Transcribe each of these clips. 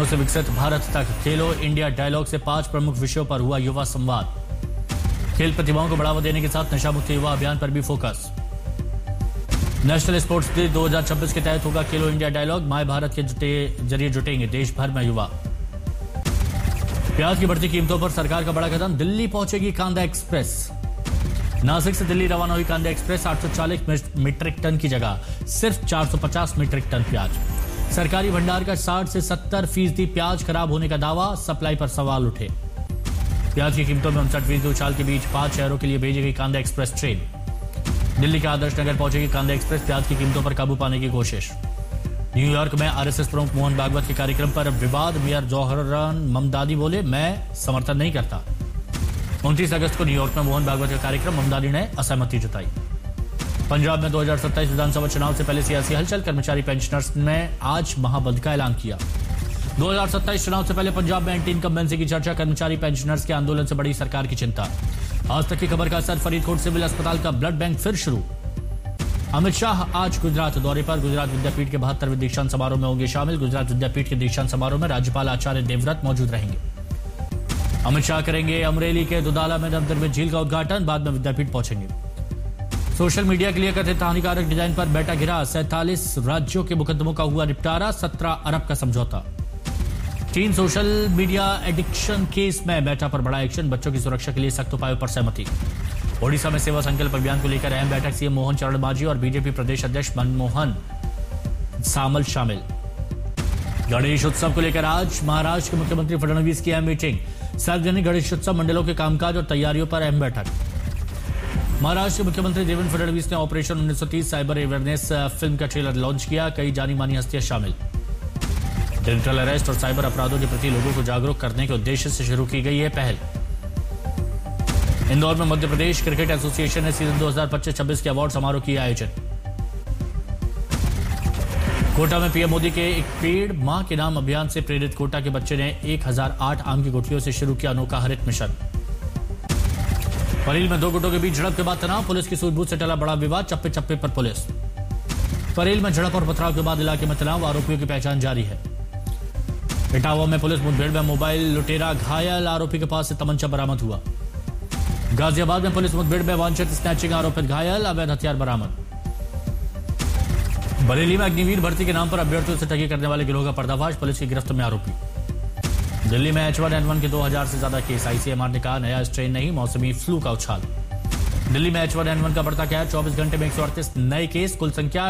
खिलौनों से विकसित भारत तक, खेलो इंडिया डायलॉग से 5 प्रमुख विषयों पर हुआ युवा संवाद। खेल प्रतिभाओं को बढ़ावा देने के साथ नशा मुक्त युवा अभियान पर भी फोकस। नेशनल स्पोर्ट्स डे 2026 के तहत होगा खेलो इंडिया डायलॉग, माय भारत के जरिए जुटेंगे देश भर में युवा। प्याज की बढ़ती कीमतों पर सरकार का बड़ा कदम, दिल्ली पहुंचेगी कांदा एक्सप्रेस। नासिक से दिल्ली रवाना हुई कांदा एक्सप्रेस 840 मीट्रिक टन की जगह सिर्फ 450 मीट्रिक टन प्याज। सरकारी भंडार का 60 से 70% प्याज खराब होने का दावा, सप्लाई पर सवाल उठे। प्याज की कीमतों में 59% उछाल के बीच 5 शहरों के लिए भेजी गई कांदा एक्सप्रेस ट्रेन। दिल्ली के आदर्श नगर पहुंचेगी कांदा एक्सप्रेस, प्याज की कीमतों पर काबू पाने की कोशिश। न्यूयॉर्क में आरएसएस प्रमुख मोहन भागवत के कार्यक्रम पर विवाद, मेयर जौहरन ममदादी बोले, मैं समर्थन नहीं करता। 29 अगस्त को न्यूयॉर्क में मोहन भागवत का कार्यक्रम, ममदादी ने असहमति जताई। पंजाब में 2027 विधानसभा चुनाव से पहले सियासी हलचल, कर्मचारी पेंशनर्स ने आज महाबंद का ऐलान किया। 2027 चुनाव से पहले पंजाब में एंटी इनकम्बेंसी की चर्चा, कर्मचारी पेंशनर्स के आंदोलन से बड़ी सरकार की चिंता। आज तक की खबर का असर, फरीदकोट सिविल अस्पताल का ब्लड बैंक फिर शुरू। अमित शाह आज गुजरात दौरे पर, गुजरात विद्यापीठ के 72वें दीक्षांत समारोह में होंगे शामिल। गुजरात विद्यापीठ के दीक्षांत समारोह में राज्यपाल आचार्य देवव्रत मौजूद रहेंगे। अमित शाह करेंगे अमरेली के दुधाला में नवनिर्मित झील का उद्घाटन, बाद में विद्यापीठ पहुंचेंगे। सोशल मीडिया के लिए कथित हानिकारक डिजाइन पर बेटा गिरा, 47 राज्यों के मुकदमों का हुआ निपटारा, 17 अरब का समझौता। Tin social media addiction case में बेटा पर बड़ा एक्शन, बच्चों की सुरक्षा के लिए सख्त उपायों पर सहमति। ओडिशा में सेवा संकल्प अभियान को लेकर अहम बैठक, सीएम मोहन चरण मांझी और बीजेपी प्रदेश अध्यक्ष मनमोहन सामल शामिल। गणेश उत्सव को लेकर आज महाराष्ट्र के मुख्यमंत्री फडणवीस की अहम मीटिंग, सार्वजनिक गणेशोत्सव मंडलों के कामकाज और तैयारियों पर अहम बैठक। महाराष्ट्र के मुख्यमंत्री देवेंद्र फडणवीस ने ऑपरेशन 1930 साइबर अवेयरनेस फिल्म का ट्रेलर लॉन्च किया, कई जानी मानी हस्तियां शामिल। डिजिटल अरेस्ट और साइबर अपराधों के प्रति लोगों को जागरूक करने के उद्देश्य से शुरू की गई है पहल। इंदौर में मध्य प्रदेश क्रिकेट एसोसिएशन ने सीजन 2025-26 के अवार्ड समारोह किया आयोजन। कोटा में पीएम मोदी के एक पेड़ मां के नाम अभियान से प्रेरित कोटा के बच्चे ने 1008 आम की गुठलियों से शुरू किया अनोखा हरित मिशन। परेल में 2 गुटों के बीच झड़प के बाद तनाव, पुलिस की सूझबूझ से टला बड़ा विवाद, चप्पे चप्पे पर पुलिस। परेल में झड़प और पथराव के बाद इलाके में तनाव, आरोपियों की पहचान जारी है। इटावा में पुलिस मुठभेड़ में मोबाइल लुटेरा घायल, आरोपी के पास से तमंचा बरामद हुआ। गाजियाबाद में पुलिस मुठभेड़ में वांछित स्नैचिंग आरोपित घायल, अवैध हथियार बरामद। बरेली में अग्निवीर भर्ती के नाम पर अभ्यर्थियों से ठगी करने वाले गिरोह का पर्दाफाश, पुलिस की गिरफ्त में आरोपी। दिल्ली में H1N1 के 2000 से ज्यादा केस, आईसीएमआर ने कहा नया स्ट्रेन नहीं, मौसमी फ्लू का उछाल। दिल्ली में H1N1 का बढ़ता कहर, 24 घंटे में 138 नए केस, कुल संख्या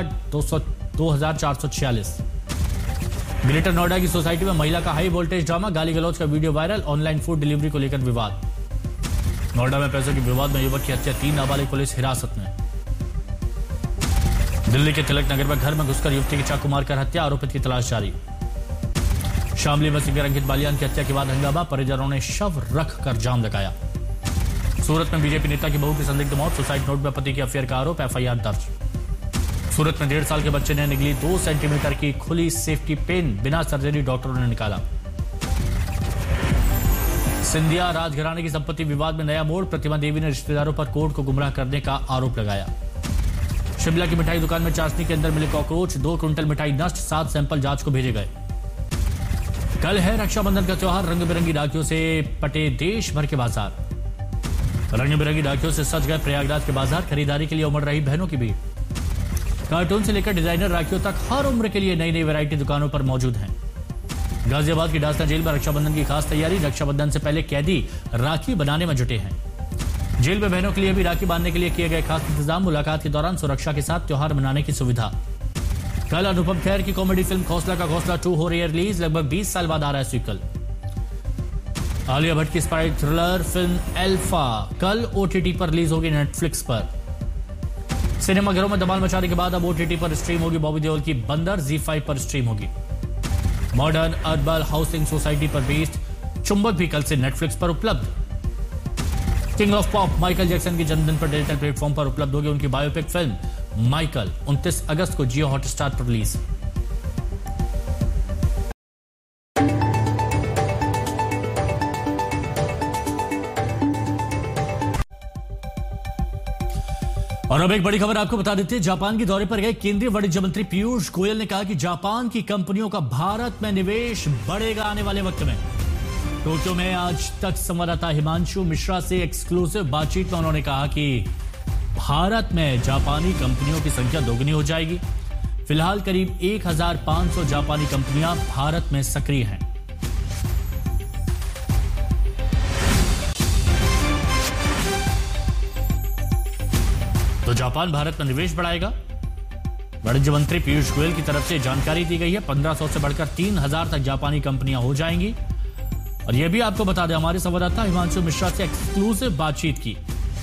2446। ग्रेटर नोएडा की सोसाइटी में महिला का हाई वोल्टेज ड्रामा, गाली गलौज का video viral, online food delivery को लेकर विवाद। नोएडा में पैसों के विवाद में युवक की हत्या, 3 नाबालिग पुलिस हिरासत में। दिल्ली के तिलक नगर में घर में घुसकर युवती की चाकू मारकर हत्या, आरोपित की तलाश जारी। शामली में सिंगर अंकित बालियान की हत्या के बाद हंगामा, परिजनों ने शव रख कर जाम लगाया। सूरत में बीजेपी नेता की बहू की संदिग्ध मौत, सुसाइड नोट में पति के अफेयर का आरोप, एफआईआर दर्ज। सूरत में 1.5 साल के बच्चे ने निकली 2 सेंटीमीटर की खुली सेफ्टी पेन, बिना सर्जरी डॉक्टरों ने निकाला। सिंधिया राजघराने की संपत्ति विवाद में नया मोड़, प्रतिमा देवी ने रिश्तेदारों पर कोर्ट को गुमराह करने का आरोप लगाया। शिमला की मिठाई दुकान में चाशनी के अंदर मिले कॉकरोच, 2 क्विंटल मिठाई नष्ट, 7 सैंपल जांच को भेजे गए। कल है रक्षाबंधन का त्योहार, रंग बिरंगी राखियों से पटे देश भर के बाजार। रंग बिरंगी राखियों से सज गए प्रयागराज के बाजार, खरीदारी के लिए उमड़ रही बहनों की भीड़। कार्टून से लेकर डिजाइनर राखियों तक हर उम्र के लिए नई नई वैरायटी दुकानों पर मौजूद हैं। गाजियाबाद की डासना जेल में रक्षाबंधन की खास तैयारी, रक्षाबंधन से पहले कैदी राखी बनाने में जुटे हैं। जेल में बहनों के लिए भी राखी बांधने के लिए किए गए खास इंतजाम, मुलाकात के दौरान सुरक्षा के साथ त्योहार मनाने की सुविधा। कल अनुपम खेर की कॉमेडी फिल्म खौसला का घोंसला 2 हो रही है रिलीज, लगभग 20 साल बाद आ रहा है सीक्वल। आलिया भट्ट की स्पाई थ्रिलर फिल्म एल्फा कल ओटीटी पर रिलीज होगी नेटफ्लिक्स पर। सिनेमाघरों में धमाल मचाने के बाद अब ओटीटी पर स्ट्रीम होगी बॉबी देओल की बंदर, ZEE5 पर स्ट्रीम होगी। मॉडर्न अर्बन हाउसिंग सोसाइटी पर बेस्ड चुंबक भी कल से नेटफ्लिक्स पर उपलब्ध। King of pop Michael Jackson के जन्मदिन पर डिजिटल प्लेटफॉर्म पर उपलब्ध होगी उनकी बायोपिक फिल्म माइकल, 29 अगस्त को जियो हॉटस्टार पर रिलीज। और अब एक बड़ी खबर आपको बता देते हैं। जापान के दौरे पर गए केंद्रीय वाणिज्य मंत्री पीयूष गोयल ने कहा कि जापान की कंपनियों का भारत में निवेश बढ़ेगा आने वाले वक्त में। टोक्यो में आज तक संवाददाता हिमांशु मिश्रा से एक्सक्लूसिव बातचीत में उन्होंने कहा कि भारत में जापानी कंपनियों की संख्या दोगुनी हो जाएगी। फिलहाल करीब 1500 जापानी कंपनियां भारत में सक्रिय हैं। तो जापान भारत में निवेश बढ़ाएगा। वाणिज्य मंत्री पीयूष गोयल की तरफ से जानकारी दी गई है। 1500 से बढ़कर 3000 तक जापानी कंपनियां हो जाएंगी। और यह भी आपको बता दें, हमारे संवाददाता हिमांशु मिश्रा से एक्सक्लूसिव बातचीत की।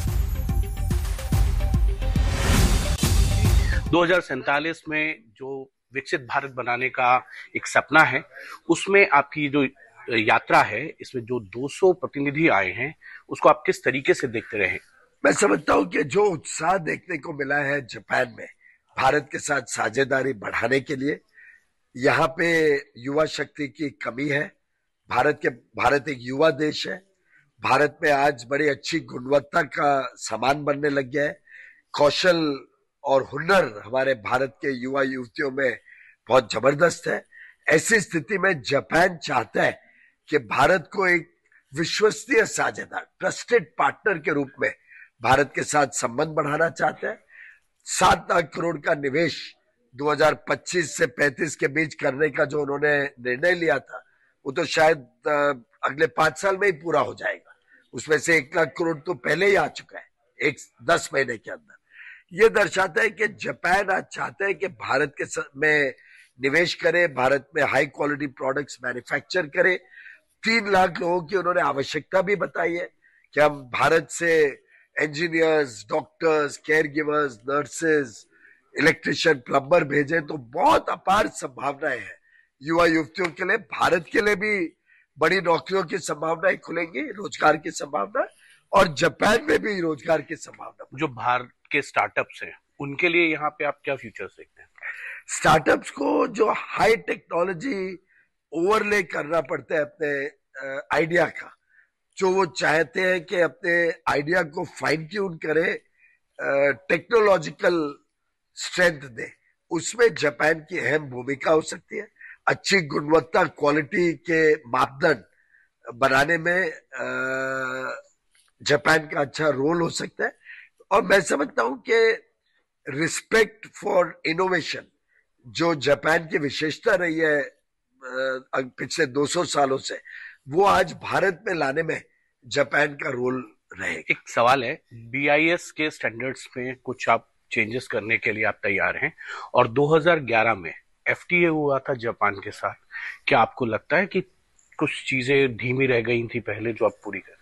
2047 में जो विकसित भारत बनाने का एक सपना है, उसमें आपकी जो यात्रा है, इसमें जो 200 प्रतिनिधि आए हैं, उसको आप किस तरीके से देखते रहे? मैं समझता हूं कि जो उत्साह देखने को मिला है जापान में भारत के साथ साझेदारी बढ़ाने के लिए, यहाँ पे युवा शक्ति की कमी है। भारत एक युवा देश है। भारत में आज बड़ी अच्छी गुणवत्ता का सामान बनने लग गया है। कौशल और हुनर हमारे भारत के युवा युवतियों में बहुत जबरदस्त है। ऐसी स्थिति में जापान चाहता है कि भारत को एक विश्वसनीय साझेदार, ट्रस्टेड पार्टनर के रूप में भारत के साथ संबंध बढ़ाना चाहता है। 7 लाख करोड़ का निवेश 2025 से 35 के बीच करने का जो उन्होंने निर्णय लिया था, वो तो शायद अगले 5 साल में ही पूरा हो जाएगा। उसमें से 1 लाख करोड़ तो पहले ही आ चुका है 10 महीने के अंदर। ये दर्शाता है कि जापान आज चाहता है कि भारत के में निवेश करे, भारत में हाई क्वालिटी प्रोडक्ट्स मैन्युफैक्चर करे। 3 लाख लोगों की उन्होंने आवश्यकता भी बताई है कि हम भारत से engineers, doctors, care givers, nurses, electrician, plumber भेजे तो बहुत अपार संभावनाएं हैं युवा युवतियों के लिए। भारत के लिए भी बड़ी नौकरियों की संभावनाएं खुलेंगी, रोजगार की संभावना, और जापान में भी रोजगार की संभावना। जो भारत के स्टार्टअप्स हैं, उनके लिए यहाँ पे आप क्या फ्यूचर्स देखते हैं? स्टार्टअप्स को जो हाई टेक्नोलॉजी ओवरले करना पड़ता है अपने आइडिया का, जो वो चाहते हैं कि अपने आइडिया को फाइन ट्यून करे, टेक्नोलॉजिकल स्ट्रेंथ दे, उसमें जापान की अहम भूमिका हो सकती है। अच्छी गुणवत्ता, क्वालिटी के मापदंड बनाने में जापान का अच्छा रोल हो सकता है। और मैं समझता हूं कि रिस्पेक्ट फॉर इनोवेशन, जो जापान की विशेषता रही है पिछले 200 सालों से, वो आज भारत में लाने में जापान का रोल रहेगा। एक सवाल है, BIS के स्टैंडर्ड्स में कुछ आप चेंजेस करने के लिए आप तैयार हैं, और 2011 में FTA हुआ था जापान के साथ। क्या आपको लगता है कि कुछ चीजें धीमी रह गई थी पहले, जो आप पूरी कर?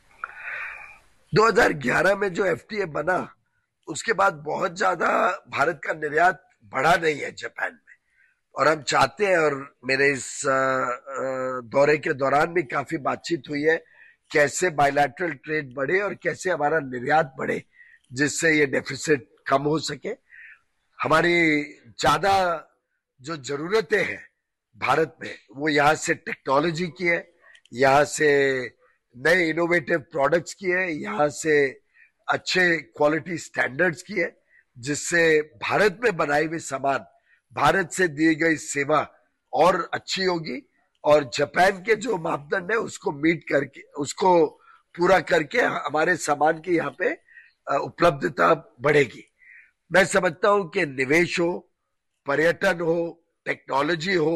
2011 में जो FTA बना, उसके बाद बहुत ज्यादा भारत का निर्यात बढ़ा नहीं है जापान में। और हम चाहते हैं, और मेरे इस दौरे के दौरान भी काफी बातचीत हुई है, कैसे बायलैटरल ट्रेड बढ़े और कैसे हमारा निर्यात बढ़े, जिससे ये डेफिसिट कम हो सके। हमारी ज्यादा जो जरूरतें हैं भारत में, वो यहाँ से टेक्नोलॉजी की है, यहाँ से नए इनोवेटिव प्रोडक्ट्स की है, यहाँ से अच्छे क्वालिटी स्टैंडर्ड्स की है, जिससे भारत में बनाई हुई सामान, भारत से दी गई सेवा और अच्छी होगी। और जापान के जो मापदंड है उसको मीट करके, उसको पूरा करके हमारे सामान की यहाँ पे उपलब्धता बढ़ेगी। मैं समझता हूं कि निवेश हो, पर्यटन हो, टेक्नोलॉजी हो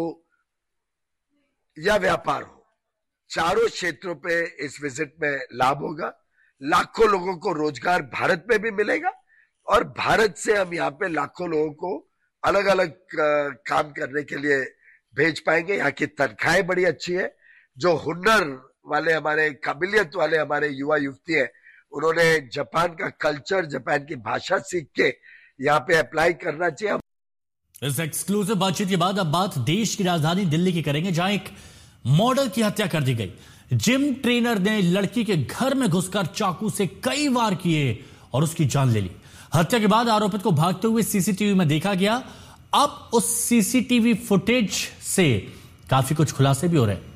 या व्यापार हो, चारों क्षेत्रों पे इस विजिट में लाभ होगा। लाखों लोगों को रोजगार भारत में भी मिलेगा, और भारत से हम यहाँ पे लाखों लोगों को अलग अलग काम करने के लिए भेज पाएंगे। यहाँ की तनख्वाहें बड़ी अच्छी है। जो हुनर वाले, हमारे काबिलियत वाले हमारे युवा युवती हैं, उन्होंने जापान का कल्चर, जापान की भाषा सीख के यहाँ पे अप्लाई करना चाहिए। इस एक्सक्लूसिव बातचीत के बाद अब बात देश की राजधानी दिल्ली की करेंगे, जहां एक मॉडल की हत्या कर दी गई। जिम ट्रेनर ने लड़की के घर में घुसकर चाकू से कई वार किए और उसकी जान ले ली। हत्या के बाद आरोपित को भागते हुए सीसीटीवी में देखा गया। अब उस सीसीटीवी फुटेज से काफी कुछ खुलासे भी हो रहे हैं।